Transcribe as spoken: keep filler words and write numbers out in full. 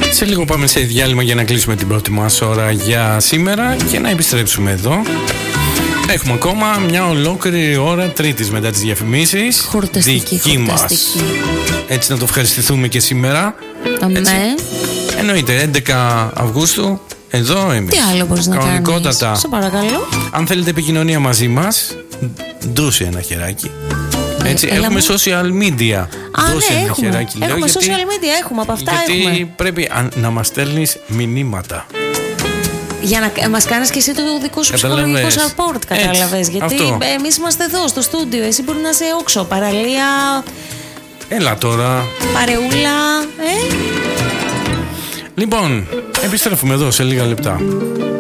Σε λίγο πάμε σε διάλειμμα για να κλείσουμε την πρώτη μας ώρα για σήμερα και να επιστρέψουμε εδώ. Έχουμε ακόμα μια ολόκληρη ώρα Τρίτης μετά τις διαφημίσεις. Χορταστική, δική χορταστική. μας. Έτσι να το ευχαριστηθούμε και σήμερα. Ναι. Εννοείται, έντεκα Αυγούστου, εδώ εμείς. Τι άλλο μπορείς να κάνεις? Σε παρακαλώ. Αν θέλετε επικοινωνία μαζί μας, ντρούσε ένα χεράκι. Έτσι, Έλα έχουμε μου. social media. Α, Δώσε ναι, ένα έχουμε. χεράκι, λέω, Έχουμε γιατί, social media, έχουμε από αυτά. γιατί έχουμε. πρέπει α, να μας στέλνεις μηνύματα. Για να μας κάνεις και εσύ το δικό σου ψυχολογικό support, κατάλαβες. Γιατί αυτό. εμείς είμαστε εδώ στο στούντιο, εσύ μπορεί να είσαι όξο, παραλία. Έλα τώρα. Παρεούλα, ε. Λοιπόν, επιστρέφουμε εδώ σε λίγα λεπτά.